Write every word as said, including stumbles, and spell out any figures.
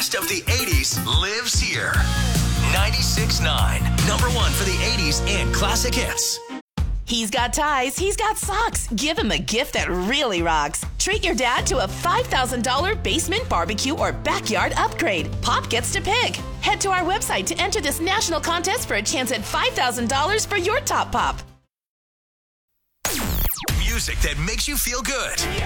best of the eighties lives here. ninety-six point nine, number one for the eighties and classic hits. He's got ties, he's got socks. Give him a gift that really rocks. Treat your dad to a five thousand dollars basement, barbecue, or backyard upgrade. Pop gets to pick. Head to our website to enter this national contest for a chance at five thousand dollars for your top pop. Music that makes you feel good.